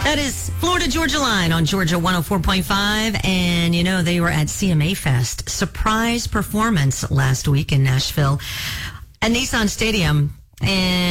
That is Florida Georgia Line on Georgia 104.5. And, you know, they were at CMA Fest. Surprise performance last week in Nashville at Nissan Stadium. And